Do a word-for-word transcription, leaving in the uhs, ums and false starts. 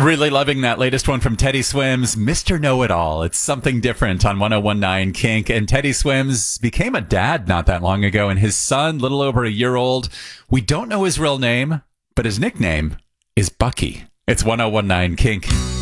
Really loving that latest one from Teddy Swims, Mister Know-It-All. It's something different on one oh one point nine Kink. And Teddy Swims became a dad not that long ago, and his son, little over a year old, we don't know his real name, but his nickname is Bucky. It's one oh one point nine Kink.